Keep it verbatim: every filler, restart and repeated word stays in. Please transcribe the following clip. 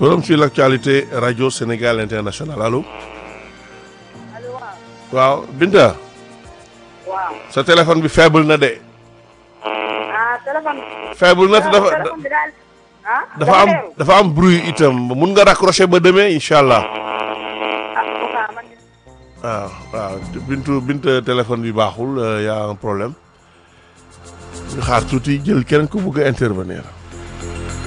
forum sur l'actualité radio Sénégal international allo. allo waaw. waaw Binta. waaw. sa téléphone bi faible na de. ah téléphone. faible na te dafa téléphone bi daal ah. dafa am dafa am bruit itam mun nga raccrocher ba demee incha allah. ah man de. waaw waaw Bintu Binta téléphone bi baaxul y a un problème. ñu xaar tuuti jël keneen ku bëgg a intervenir.